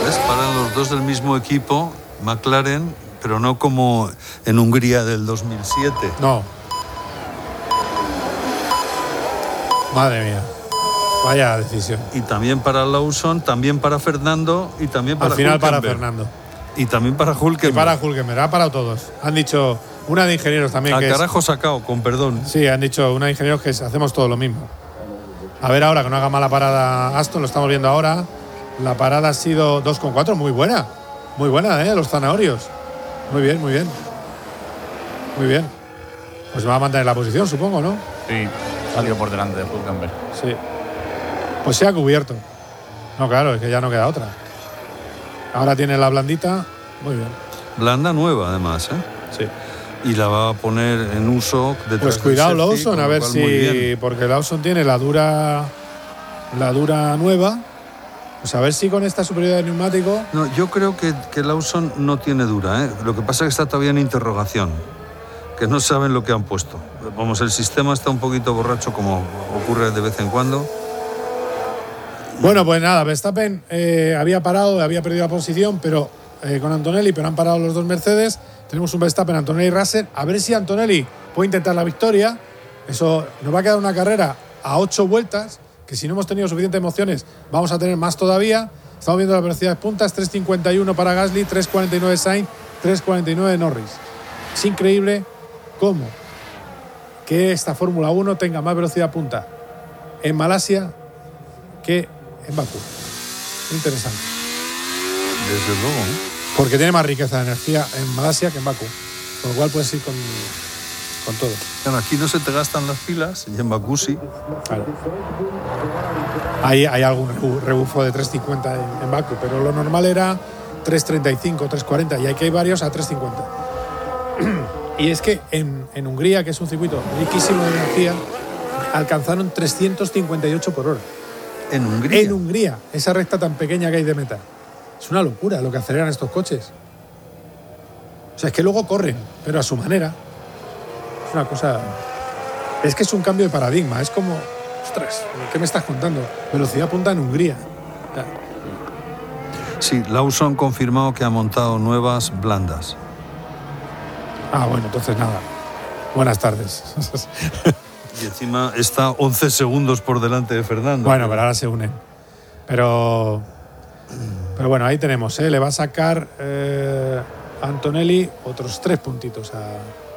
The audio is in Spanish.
¿ves? Paran los dos del mismo equipo, McLaren, pero no como en Hungría del 2007. No. Madre mía. Vaya decisión. Y también para Lawson, también para Fernando y también para Al final Hülkenberg. para Fernando. Y también para Hülkenberg. Y para Hülkenberg, ha parado todos. Han dicho, una de ingenieros también Al que carajo sacado, con perdón. Sí, han dicho una de ingenieros que hacemos todo lo mismo. A ver ahora, que no haga mala parada Aston, lo estamos viendo ahora. La parada ha sido 2,4, muy buena. Muy buena, los zanahorios. Muy bien, muy bien. Muy bien. Pues va a mantener la posición, supongo, ¿no? Sí, salió por delante de Hülkenberg. Sí. Pues se ha cubierto. No, claro, es que ya no queda otra. Ahora tiene la blandita. Muy bien. Blanda nueva, además, ¿eh? Sí. Y la va a poner en uso detrás Pues cuidado, del safety, Lawson, con a lo ver cual muy si. bien. Porque Lawson tiene la dura nueva. Pues a ver si con esta superioridad de neumático. No, yo creo que Lawson no tiene dura, ¿eh? Lo que pasa es que está todavía en interrogación, que no saben lo que han puesto. Vamos, el sistema está un poquito borracho, como ocurre de vez en cuando. Bueno, pues nada, Verstappen había parado, había perdido la posición, pero con Antonelli, pero han parado los dos Mercedes. Tenemos un Verstappen, Antonelli y Russell. A ver si Antonelli puede intentar la victoria. Eso nos va a quedar una carrera a 8 vueltas, que si no hemos tenido suficientes emociones, vamos a tener más todavía. Estamos viendo las velocidades puntas, 3.51 para Gasly, 3.49 Sainz, 3.49 Norris. Es increíble cómo que esta Fórmula 1 tenga más velocidad punta en Malasia que en Bakú. Interesante. Desde luego, ¿eh? Porque tiene más riqueza de energía en Malasia que en Bakú. Con lo cual puedes ir con todo. Claro, aquí no se te gastan las pilas y en Bakú sí. Claro. Hay algún rebufo de 3.50 en Bakú, pero lo normal era 3.35, 3.40 y aquí hay varios a 3.50. Y es que en Hungría, que es un circuito riquísimo de energía, alcanzaron 358 por hora. ¿En Hungría? En Hungría, esa recta tan pequeña que hay de meta. Es una locura lo que aceleran estos coches. O sea, es que luego corren, pero a su manera. Es una cosa. Es que es un cambio de paradigma. Es como. Ostras, ¿qué me estás contando? Velocidad punta en Hungría. Sí, Lawson confirmado que ha montado nuevas blandas. Ah, bueno, entonces nada. Buenas tardes. Y encima está 11 segundos por delante de Fernando. Bueno, pero ahora se unen. Pero bueno, ahí tenemos, le va a sacar Antonelli otros 3 puntitos a